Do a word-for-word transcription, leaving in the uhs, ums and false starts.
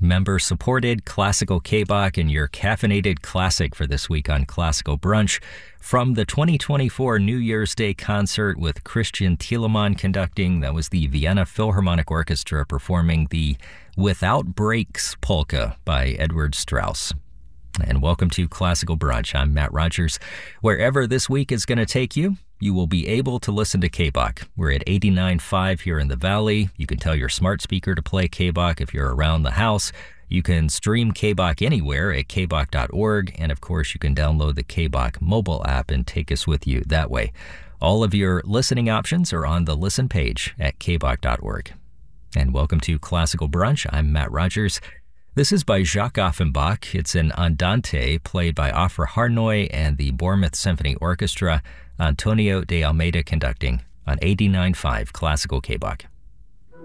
member-supported classical K-Bach and your caffeinated classic for this week on Classical Brunch from the twenty twenty-four New Year's Day concert with Christian Thielemann conducting. That was the Vienna Philharmonic Orchestra performing the Without Breaks polka by Edward Strauss. And welcome to Classical Brunch. I'm Matt Rogers. Wherever this week is going to take you, you will be able to listen to K-Bach. We're at eighty-nine point five here in the Valley. You can tell your smart speaker to play K-Bach if you're around the house. You can stream K-Bach anywhere at k bach dot org. And of course, you can download the K-Bach mobile app and take us with you that way. All of your listening options are on the listen page at k bach dot org. And welcome to Classical Brunch. I'm Matt Rogers. This is by Jacques Offenbach. It's an andante played by Ofra Harnoy and the Bournemouth Symphony Orchestra. Antonio de Almeida conducting on eighty-nine point five Classical K-Bach.